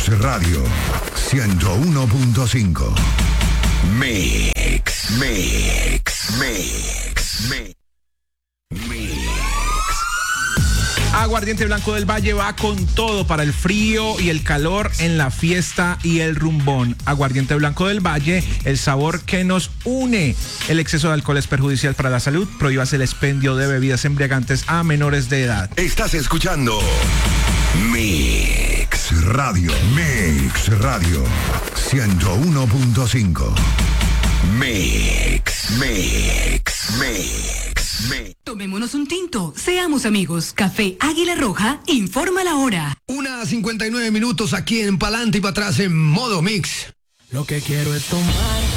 Mix Radio 101.5. Mix. Aguardiente Blanco del Valle va con todo para el frío y el calor en la fiesta y el rumbón. Aguardiente Blanco del Valle, el sabor que nos une. El exceso de alcohol es perjudicial para la salud. Prohíbase el expendio de bebidas embriagantes a menores de edad. Estás escuchando Mix Radio. Mix Radio 101.5. Mix. Tomémonos un tinto, seamos amigos. Café Águila Roja informa la hora. 1:59 aquí en Pa'lante y para atrás en modo mix. Lo que quiero es tomar